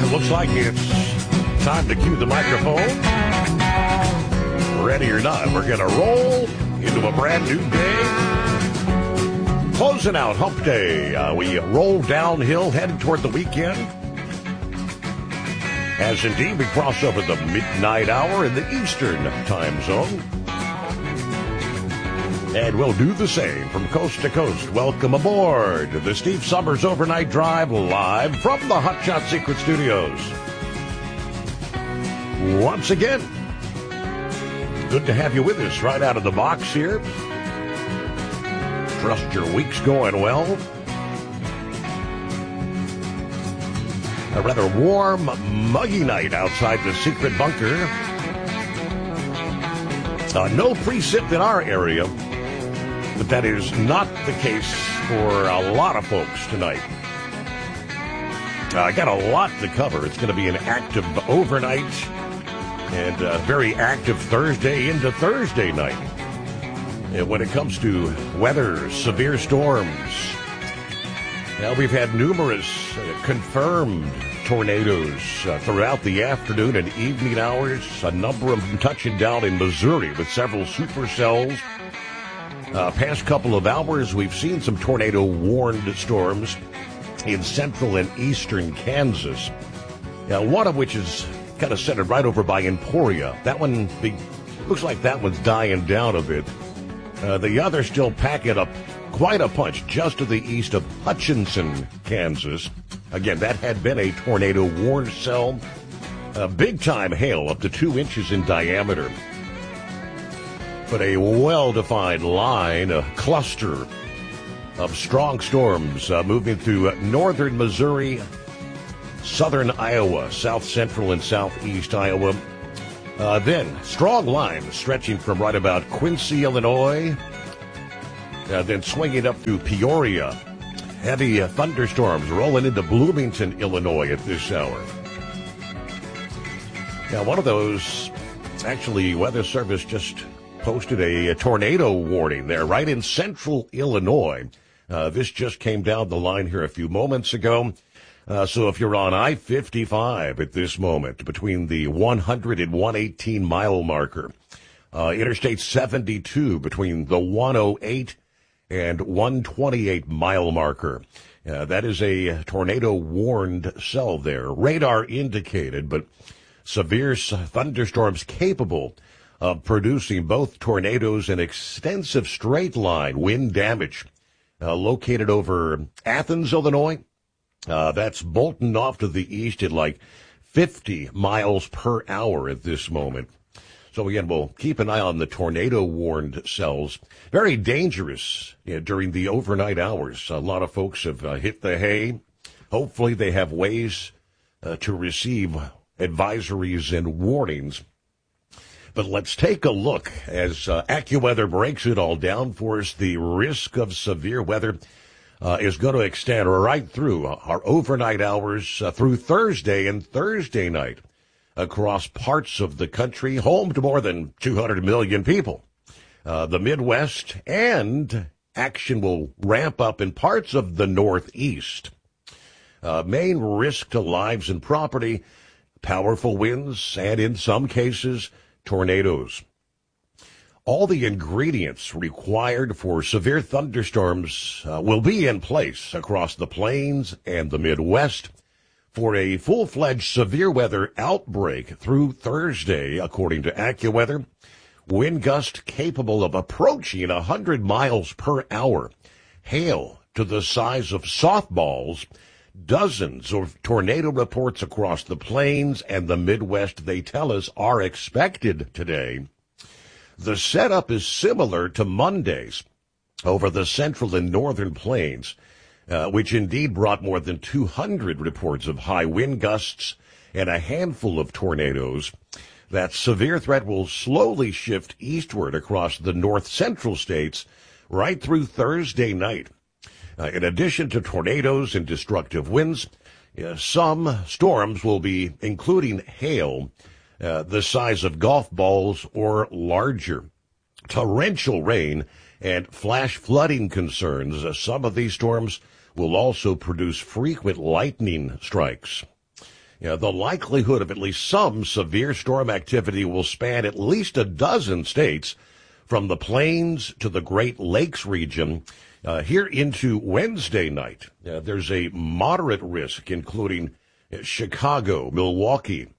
Looks like it's time to cue the microphone. Ready or not, we're going to roll into a brand new day. Closing out Hump Day. We roll downhill, heading toward the weekend. As indeed we cross over the midnight hour in the Eastern time zone. And we'll do the same from coast to coast. Welcome aboard the Steve Summers Overnight Drive, live from the Hotshot Secret Studios. Once again, good to have you with us right out of the box here. Trust your week's going well. A rather warm, muggy night outside the secret bunker. No precip in our area, but that is not the case for a lot of folks tonight. I got a lot to cover. It's going to be an active overnight and a very active Thursday into Thursday night. And when it comes to weather, severe storms, now we've had numerous confirmed tornadoes throughout the afternoon and evening hours. A number of them touching down in Missouri with several supercells. Past couple of hours, we've seen some tornado-warned storms in central and eastern Kansas. Now, one of which is kind of centered right over by Emporia. That one looks like that one's dying down a bit. The other still packing up quite a punch just to the east of Hutchinson, Kansas. Again, that had been a tornado-warned cell. Big-time hail up to 2 inches in diameter. But a well-defined line, a cluster of strong storms moving through northern Missouri, southern Iowa, south-central and southeast Iowa. Then strong lines stretching from right about Quincy, Illinois, then swinging up through Peoria. Heavy thunderstorms rolling into Bloomington, Illinois at this hour. Now, one of those, actually, Weather Service just posted a tornado warning there right in central Illinois. This just came down the line here a few moments ago. So if you're on I-55 at this moment, between the 100 and 118 mile marker, Interstate 72 between the 108 and 128 mile marker. That is a tornado-warned cell there. Radar indicated, but severe thunderstorms capable of producing both tornadoes and extensive straight-line wind damage. Located over Athens, Illinois. That's bolting off to the east at like 50 miles per hour at this moment. So again, we'll keep an eye on the tornado-warned cells. Very dangerous during the overnight hours. A lot of folks have hit the hay. Hopefully they have ways to receive advisories and warnings. But let's take a look as AccuWeather breaks it all down for us. The risk of severe weather is going to extend right through our overnight hours through Thursday and Thursday night across parts of the country, home to more than 200 million people. The Midwest, and action will ramp up in parts of the Northeast. Main risk to lives and property, powerful winds, and in some cases, tornadoes. All the ingredients required for severe thunderstorms will be in place across the plains and the Midwest for a full-fledged severe weather outbreak through Thursday, according to AccuWeather. Wind gusts capable of approaching 100 miles per hour. Hail to the size of softballs. Dozens of tornado reports across the plains and the Midwest, they tell us, are expected today. The setup is similar to Monday's over the central and northern plains, which indeed brought more than 200 reports of high wind gusts and a handful of tornadoes. That severe threat will slowly shift eastward across the north-central states right through Thursday night. In addition to tornadoes and destructive winds, some storms will be including hail, the size of golf balls or larger. Torrential rain and flash flooding concerns. Some of these storms will also produce frequent lightning strikes. The likelihood of at least some severe storm activity will span at least a dozen states, from the plains to the Great Lakes region, here into Wednesday night. There's a moderate risk, including Chicago, Milwaukee,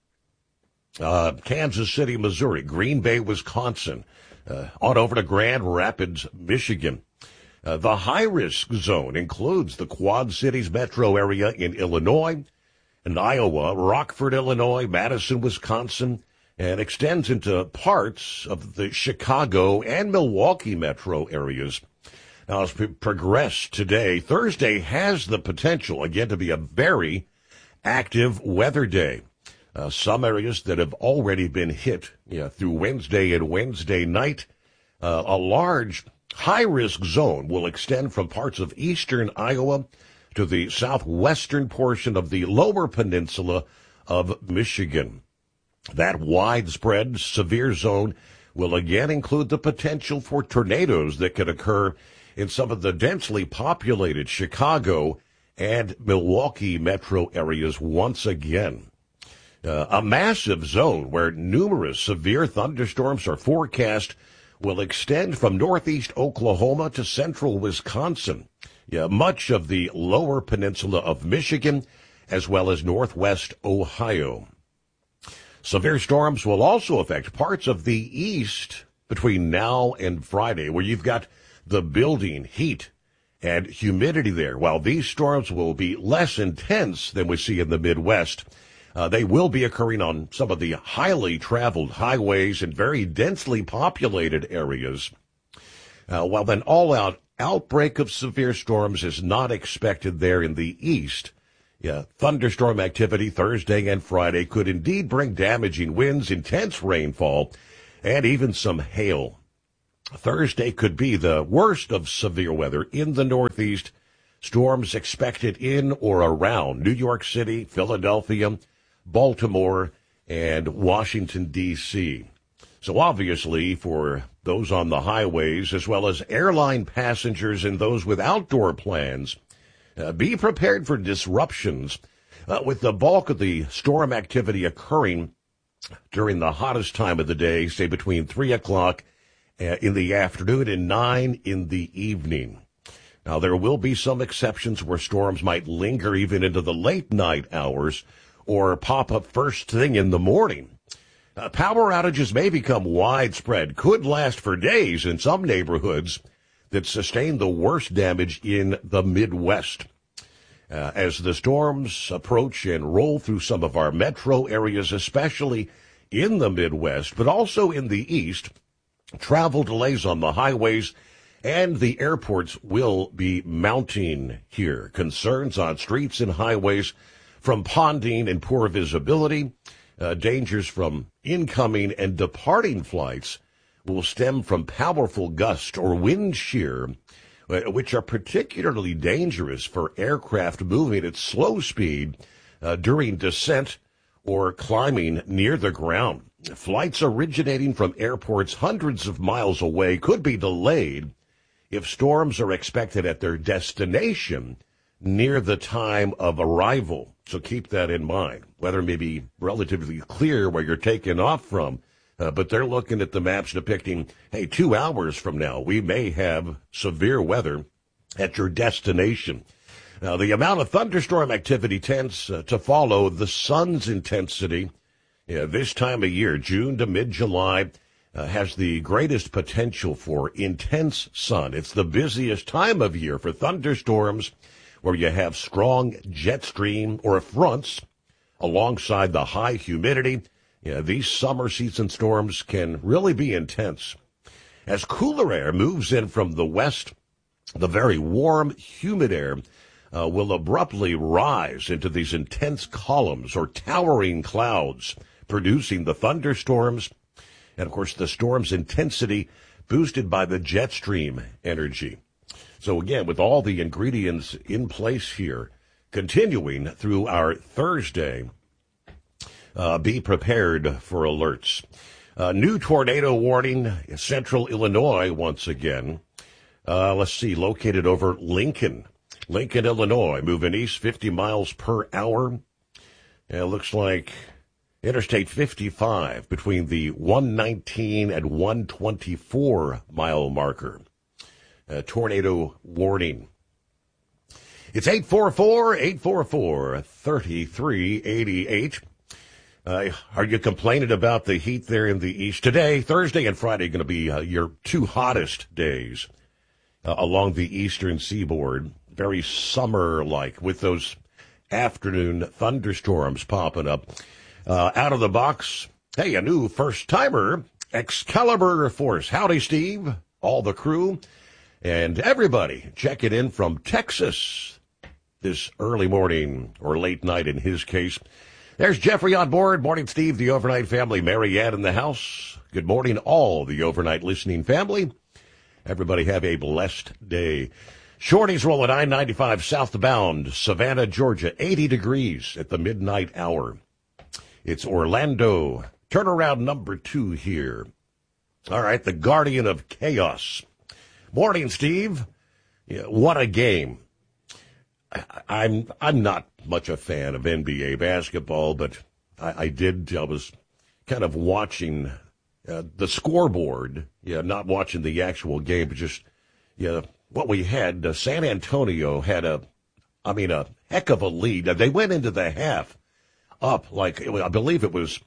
Kansas City, Missouri, Green Bay, Wisconsin, on over to Grand Rapids, Michigan. The high-risk zone includes the Quad Cities metro area in Illinois and Iowa, Rockford, Illinois, Madison, Wisconsin, and extends into parts of the Chicago and Milwaukee metro areas. Now, as we progress today, Thursday has the potential, again, to be a very active weather day. Some areas that have already been hit through Wednesday and Wednesday night. A large high-risk zone will extend from parts of eastern Iowa to the southwestern portion of the lower peninsula of Michigan. That widespread severe zone will again include the potential for tornadoes that could occur in some of the densely populated Chicago and Milwaukee metro areas once again. A massive zone where numerous severe thunderstorms are forecast will extend from northeast Oklahoma to central Wisconsin, much of the lower peninsula of Michigan, as well as northwest Ohio. Severe storms will also affect parts of the east between now and Friday, where you've got the building heat and humidity there. While these storms will be less intense than we see in the Midwest, they will be occurring on some of the highly traveled highways and very densely populated areas. While an all-out outbreak of severe storms is not expected there in the east, thunderstorm activity Thursday and Friday could indeed bring damaging winds, intense rainfall, and even some hail. Thursday could be the worst of severe weather in the Northeast. Storms expected in or around New York City, Philadelphia, Baltimore, and Washington, D.C. So obviously, for those on the highways, as well as airline passengers and those with outdoor plans, be prepared for disruptions, with the bulk of the storm activity occurring during the hottest time of the day, say between 3 o'clock in the afternoon and 9 in the evening. Now, there will be some exceptions where storms might linger even into the late night hours or pop up first thing in the morning. Power outages may become widespread, could last for days in some neighborhoods that sustained the worst damage in the Midwest. As the storms approach and roll through some of our metro areas, especially in the Midwest, but also in the East, travel delays on the highways and the airports will be mounting here. Concerns on streets and highways from ponding and poor visibility, dangers from incoming and departing flights will stem from powerful gust or wind shear, which are particularly dangerous for aircraft moving at slow speed during descent or climbing near the ground. Flights originating from airports hundreds of miles away could be delayed if storms are expected at their destination near the time of arrival. So keep that in mind. Weather may be relatively clear where you're taking off from, but they're looking at the maps depicting, hey, 2 hours from now, we may have severe weather at your destination. Now, the amount of thunderstorm activity tends to follow the sun's intensity. This time of year, June to mid-July, has the greatest potential for intense sun. It's the busiest time of year for thunderstorms where you have strong jet stream or fronts alongside the high humidity. These summer season storms can really be intense. As cooler air moves in from the west, the very warm, humid air will abruptly rise into these intense columns or towering clouds, producing the thunderstorms, and, of course, the storm's intensity boosted by the jet stream energy. So, again, with all the ingredients in place here, continuing through our Thursday, be prepared for alerts. New tornado warning in central Illinois once again. Let's see, located over Lincoln, Illinois, moving east 50 miles per hour. It looks like Interstate 55 between the 119 and 124 mile marker. Tornado warning. It's 844-3388. Are you complaining about the heat there in the east? Today, Thursday and Friday are going to be your two hottest days along the eastern seaboard. Very summer-like with those afternoon thunderstorms popping up. Out of the box, hey, a new first-timer, Excalibur Force. Howdy, Steve, all the crew, and everybody checking in from Texas this early morning, or late night in his case. There's Jeffrey on board. Morning, Steve, the overnight family. Mary Ann in the house. Good morning, all the overnight listening family. Everybody have a blessed day. Shorty's rolling I-95 southbound, Savannah, Georgia, 80 degrees at the midnight hour. It's Orlando. Turnaround number 2 here. All right, the Guardian of Chaos. Morning, Steve. Yeah, what a game. I'm not much a fan of NBA basketball, but I was kind of watching the scoreboard. Yeah, not watching the actual game, but just what we had. San Antonio had a heck of a lead. They went into the half up I believe it was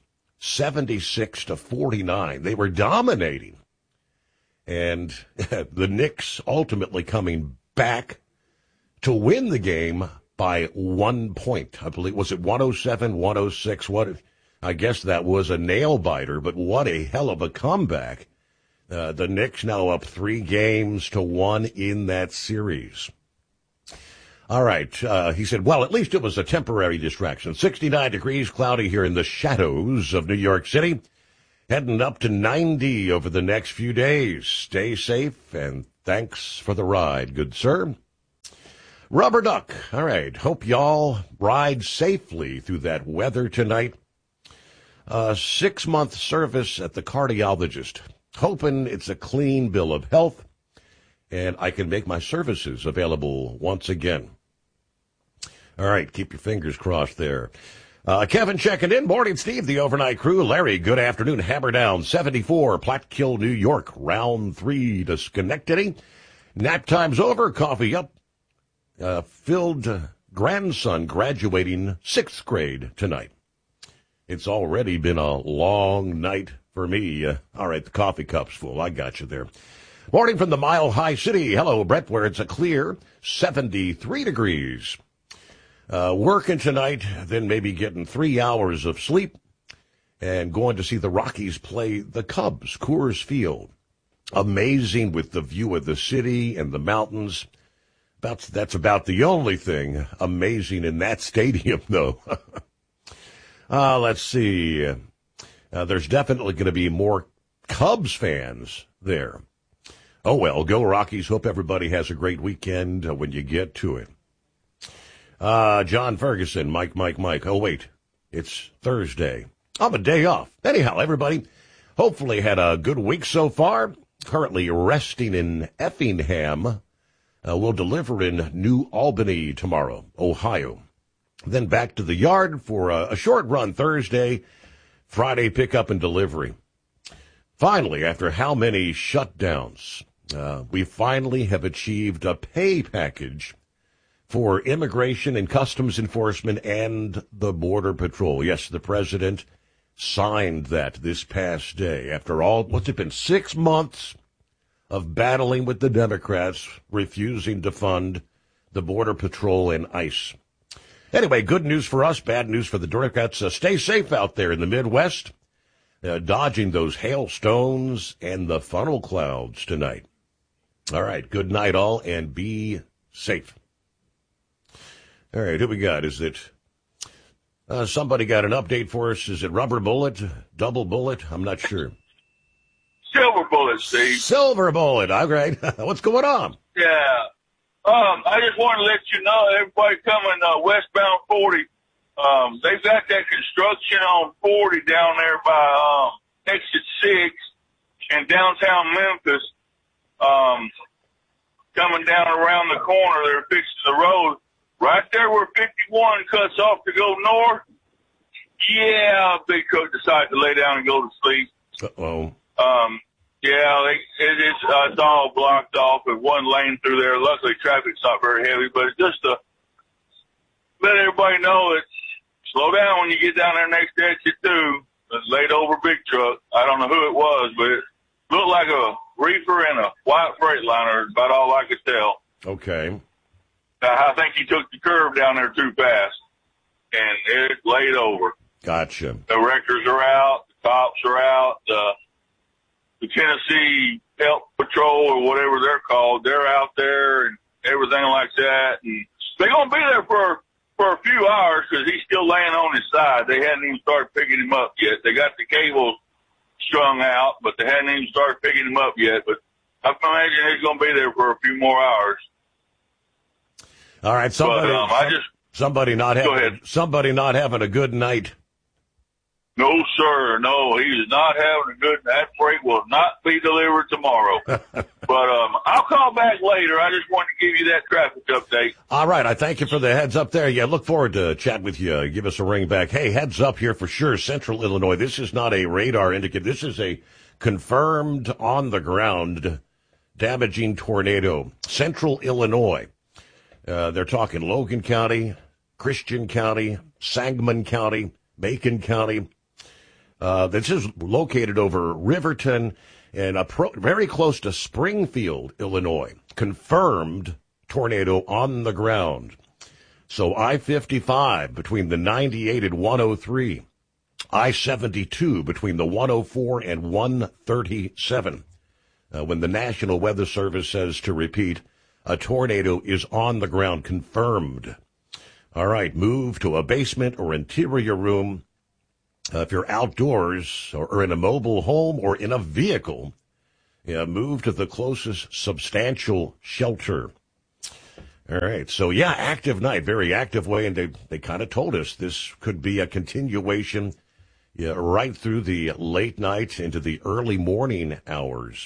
76-49. They were dominating, and the Knicks ultimately coming back to win the game by 1 point. I believe, was it 107, 106? I guess that was a nail biter, but what a hell of a comeback. The Knicks now up 3-1 in that series. All right. He said, well, at least it was a temporary distraction. 69 degrees, cloudy here in the shadows of New York City. Heading up to 90 over the next few days. Stay safe, and thanks for the ride, good sir. Rubber Duck. All right. Hope y'all ride safely through that weather tonight. 6-month service at the cardiologist. Hoping it's a clean bill of health, and I can make my services available once again. All right, keep your fingers crossed there. Kevin checking in. Morning, Steve, the overnight crew. Larry, good afternoon. Hammer down, 74, Platkill, New York. Round 3 to Schenectady. Nap time's over, coffee up. Filled grandson graduating 6th grade tonight. It's already been a long night for me. All right, the coffee cup's full. I got you there. Morning from the Mile High City. Hello, Brett, where it's a clear 73 degrees. Working tonight, then maybe getting 3 hours of sleep and going to see the Rockies play the Cubs, Coors Field. Amazing with the view of the city and the mountains. That's about the only thing amazing in that stadium, though. Let's see. There's definitely going to be more Cubs fans there. Oh, well, go Rockies. Hope everybody has a great weekend when you get to it. John Ferguson, Mike. Oh, wait, it's Thursday. I'm a day off. Anyhow, everybody, hopefully had a good week so far. Currently resting in Effingham. We'll deliver in New Albany tomorrow, Ohio. Then back to the yard for a short run Thursday. Friday pickup and delivery. Finally, after how many shutdowns, we finally have achieved a pay package for Immigration and Customs Enforcement and the Border Patrol. Yes, the president signed that this past day. After all, what's it been, 6 months of battling with the Democrats, refusing to fund the Border Patrol and ICE. Anyway, good news for us, bad news for the Democrats. Stay safe out there in the Midwest, dodging those hailstones and the funnel clouds tonight. All right, good night all, and be safe. All right, who we got? Is it somebody got an update for us? Is it rubber bullet, double bullet? I'm not sure. Silver bullet, Steve. Silver bullet, all right. What's going on? Yeah. I just want to let you know, everybody coming westbound 40, they've got that construction on 40 down there by exit 6 in downtown Memphis. Coming down around the corner, they're fixing the road. Right there where 51 cuts off to go north, Yeah, big truck decided to lay down and go to sleep. Uh-oh. Yeah, it's all blocked off with one lane through there. Luckily, traffic's not very heavy, but it's just to let everybody know it's slow down when you get down there next to exit 2. It's laid over big truck. I don't know who it was, but it looked like a reefer and a white Freightliner. About all I could tell. Okay. I think he took the curve down there too fast, and it laid over. Gotcha. The wreckers are out. The cops are out. The Tennessee Help Patrol or whatever they're called, they're out there and everything like that. And they're going to be there for a few hours because he's still laying on his side. They hadn't even started picking him up yet. They got the cables strung out, but they hadn't even started picking him up yet. But I imagine he's going to be there for a few more hours. All right, somebody not having a good night. No, sir. No, he is not having a good. That freight will not be delivered tomorrow. But I'll call back later. I just wanted to give you that traffic update. All right, I thank you for the heads up there. Yeah, look forward to chatting with you. Give us a ring back. Hey, heads up here for sure, Central Illinois. This is not a radar indicator. This is a confirmed on the ground damaging tornado. Central Illinois. They're talking Logan County, Christian County, Sangamon County, Macon County. This is located over Riverton and very close to Springfield, Illinois. Confirmed tornado on the ground. So I-55 between the 98 and 103. I-72 between the 104 and 137. When the National Weather Service says to repeat, a tornado is on the ground, confirmed. All right, move to a basement or interior room. If you're outdoors or in a mobile home or in a vehicle, move to the closest substantial shelter. All right, so yeah, active night, very active way, and they kind of told us this could be a continuation right through the late night into the early morning hours.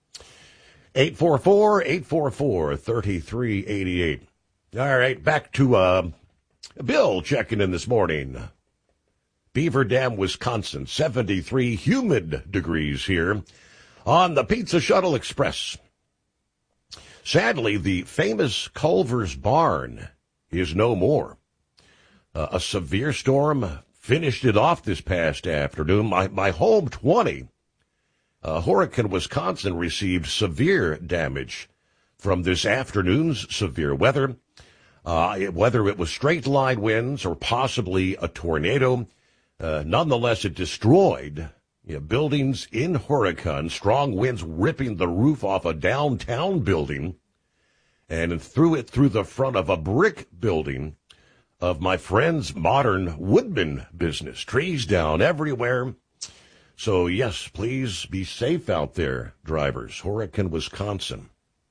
844-844-3388. All right, back to Bill checking in this morning. Beaver Dam, Wisconsin, 73 humid degrees here on the Pizza Shuttle Express. Sadly, the famous Culver's Barn is no more. A severe storm finished it off this past afternoon. My home 20, Horican, Wisconsin, received severe damage from this afternoon's severe weather. Whether it was straight line winds or possibly a tornado, nonetheless, it destroyed buildings in Horican, strong winds ripping the roof off a downtown building and threw it through the front of a brick building of my friend's Modern Woodman business. Trees down everywhere. So, yes, please be safe out there, drivers. Horican, Wisconsin.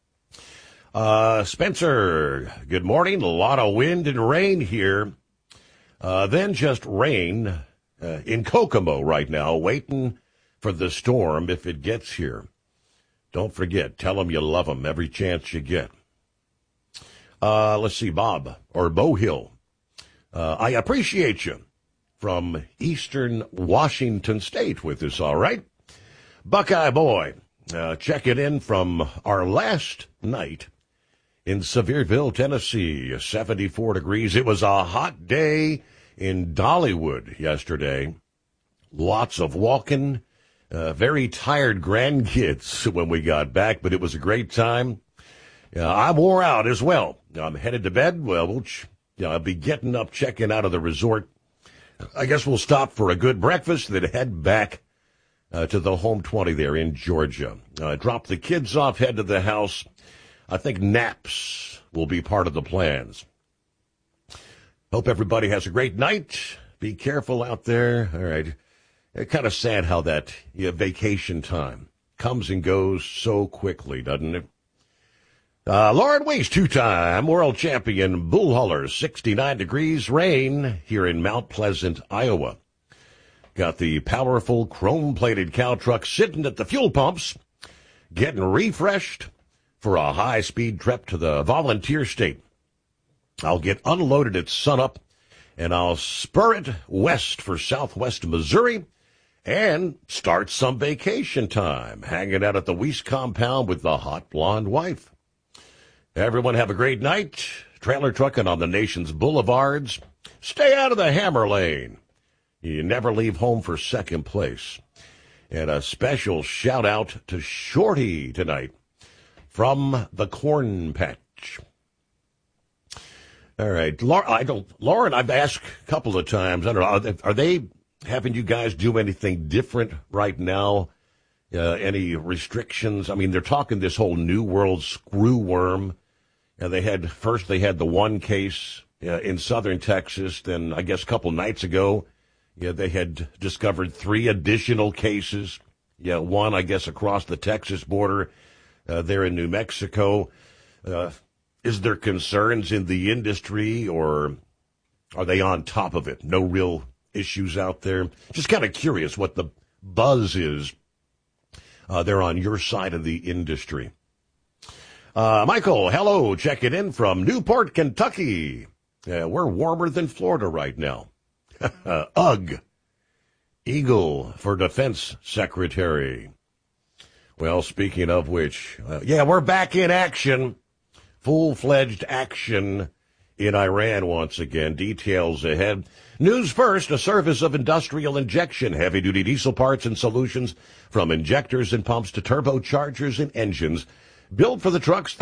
Spencer, good morning. A lot of wind and rain here. Then just rain in Kokomo right now, waiting for the storm if it gets here. Don't forget, tell them you love them every chance you get. Let's see, Bob, or Bohill. I appreciate you from Eastern Washington State with us, all right? Buckeye Boy, checking in from our last night in Sevierville, Tennessee, 74 degrees. It was a hot day in Dollywood yesterday. Lots of walking, very tired grandkids when we got back, but it was a great time. I'm wore out as well. I'm headed to bed. Well, I'll be getting up, checking out of the resort. I guess we'll stop for a good breakfast, then head back to the home 20 there in Georgia. Drop the kids off, head to the house. I think naps will be part of the plans. Hope everybody has a great night. Be careful out there. All right. Kind of sad how that vacation time comes and goes so quickly, doesn't it? Lauren Weiss, two-time world champion bull hauler, 69 degrees, rain here in Mount Pleasant, Iowa. Got the powerful chrome-plated cow truck sitting at the fuel pumps, getting refreshed for a high-speed trip to the Volunteer State. I'll get unloaded at sunup And I'll spur it west for southwest Missouri and start some vacation time, hanging out at the Weiss compound with the hot blonde wife. Everyone have a great night. Trailer trucking on the nation's boulevards. Stay out of the hammer lane. You never leave home for second place. And a special shout out to Shorty tonight from the Corn Patch. All right, Lauren, I've asked a couple of times. I don't know, are they having you guys do anything different right now? Any restrictions? I mean, they're talking this whole New World screw worm. And they had the one case in southern Texas. Then I guess a couple nights ago, they had discovered 3 additional cases. One, I guess, across the Texas border there in New Mexico. Is there concerns in the industry, or are they on top of it? No real issues out there? Just kind of curious what the buzz is there on your side of the industry. Michael, hello, checking in from Newport, Kentucky. We're warmer than Florida right now. Ugh. Eagle for Defense Secretary. Well, speaking of which, we're back in action. Full-fledged action in Iran once again. Details ahead. News first, a service of industrial injection, heavy-duty diesel parts and solutions, from injectors and pumps to turbochargers and engines, built for the trucks.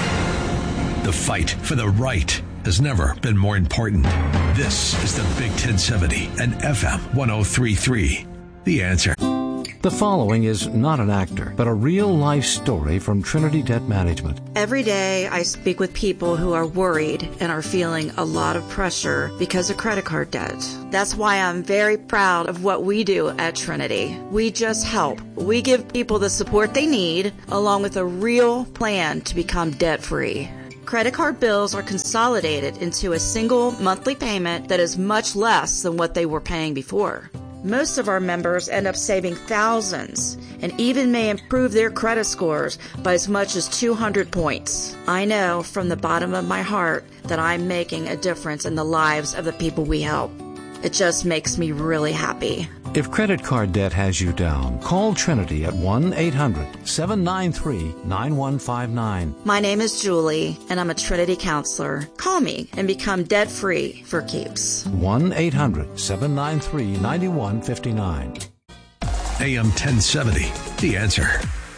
The fight for the right has never been more important. This is the Big 1070 and FM 103.3. The Answer. The following is not an actor, but a real-life story from Trinity Debt Management. Every day I speak with people who are worried and are feeling a lot of pressure because of credit card debt. That's why I'm very proud of what we do at Trinity. We just help. We give people the support they need, along with a real plan to become debt-free. Credit card bills are consolidated into a single monthly payment that is much less than what they were paying before. Most of our members end up saving thousands and even may improve their credit scores by as much as 200 points. I know from the bottom of my heart that I'm making a difference in the lives of the people we help. It just makes me really happy. If credit card debt has you down, call Trinity at 1-800-793-9159. My name is Julie, and I'm a Trinity counselor. Call me and become debt-free for keeps. 1-800-793-9159. AM 1070, The Answer.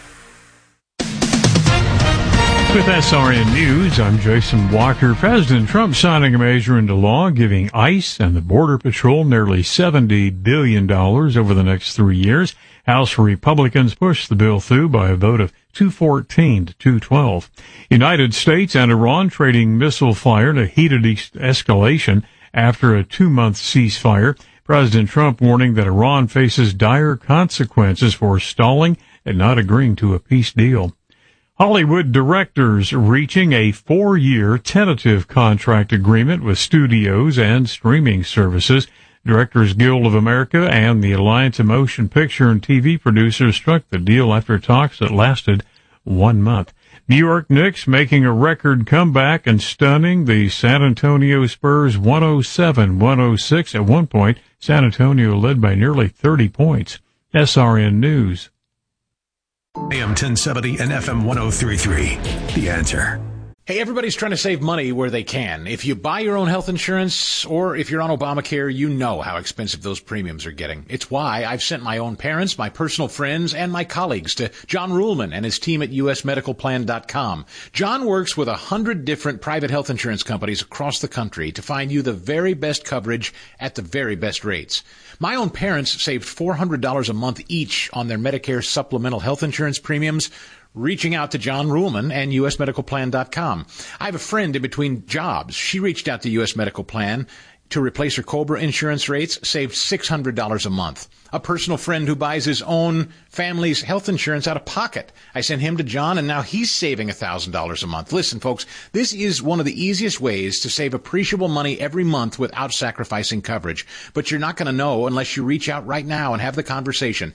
With SRN News, I'm Jason Walker. President Trump signing a measure into law giving ICE and the Border Patrol nearly $70 billion over the next 3 years. House Republicans pushed the bill through by a vote of 214 to 212. United States and Iran trading missile fire in a heated escalation after a 2-month ceasefire. President Trump warning that Iran faces dire consequences for stalling and not agreeing to a peace deal. Hollywood directors reaching a 4-year tentative contract agreement with studios and streaming services. Directors Guild of America and the Alliance of Motion Picture and TV Producers struck the deal after talks that lasted 1 month. New York Knicks making a record comeback and stunning the San Antonio Spurs 107-106. At one point, San Antonio led by nearly 30 points. SRN News. AM 1070 and FM 103.3. The Answer. Hey, everybody's trying to save money where they can. If you buy your own health insurance or if you're on Obamacare, you know how expensive those premiums are getting. It's why I've sent my own parents, my personal friends, and my colleagues to John Ruhlman and his team at usmedicalplan.com. John works with 100 different private health insurance companies across the country to find you the very best coverage at the very best rates. My own parents saved $400 a month each on their Medicare supplemental health insurance premiums, reaching out to John Ruhlman and usmedicalplan.com. I have a friend in between jobs. She reached out to US Medical Plan to replace her COBRA insurance rates, saved $600 a month. A personal friend who buys his own family's health insurance out of pocket. I sent him to John, and now he's saving $1,000 a month. Listen, folks, this is one of the easiest ways to save appreciable money every month without sacrificing coverage. But you're not going to know unless you reach out right now and have the conversation.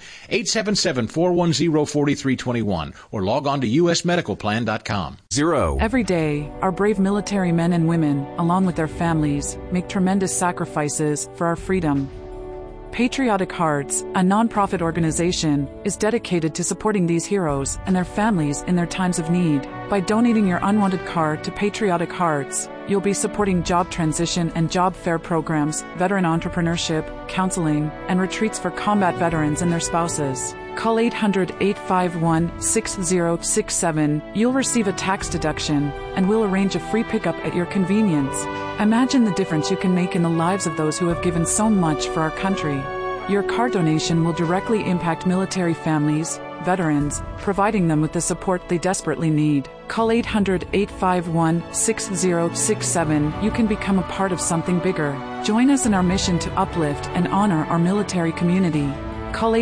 877-410-4321 or log on to usmedicalplan.com. Every day, our brave military men and women, along with their families, make tremendous tremendous sacrifices for our freedom. Patriotic Hearts, a nonprofit organization, is dedicated to supporting these heroes and their families in their times of need. By donating your unwanted car to Patriotic Hearts, you'll be supporting job transition and job fair programs, veteran entrepreneurship, counseling, and retreats for combat veterans and their spouses. Call 800-851-6067. You'll receive a tax deduction, and we'll arrange a free pickup at your convenience. Imagine the difference you can make in the lives of those who have given so much for our country. Your car donation will directly impact military families, veterans, providing them with the support they desperately need. Call 800-851-6067. You can become a part of something bigger. Join us in our mission to uplift and honor our military community. Call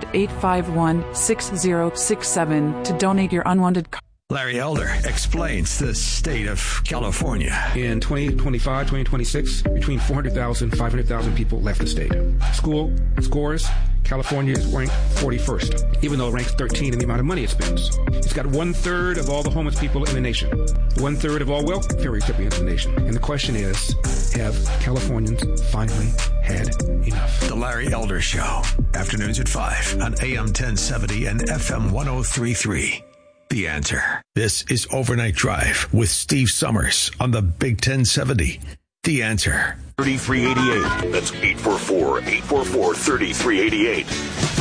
800-851-6067 to donate your unwanted car. Larry Elder explains the state of California. In 2025, 2026, between 400,000 and 500,000 people left the state. School scores, California is ranked 41st, even though it ranks 13 in the amount of money it spends. It's got 1/3 of all the homeless people in the nation, 1/3 of all welfare recipients in the nation. And the question is, have Californians finally had enough? The Larry Elder Show, afternoons at 5 on AM 1070 and FM 103.3. The Answer. This is Overnight Drive with Steve Summers on the Big 1070. The Answer. 3388. That's 844-844-3388.